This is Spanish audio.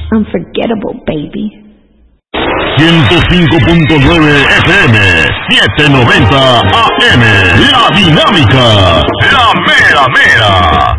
Unforgettable, baby. 105.9 FM, 790 AM, La Dinámica, la mera mera.